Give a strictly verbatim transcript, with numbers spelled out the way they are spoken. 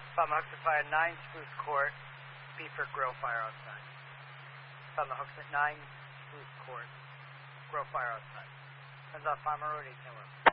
Found the hooks at fire nine Spruce Court, B for grill fire outside. Found the hooks at nine Spruce Court, grill fire outside. Turns off Farmer Road, eight ten.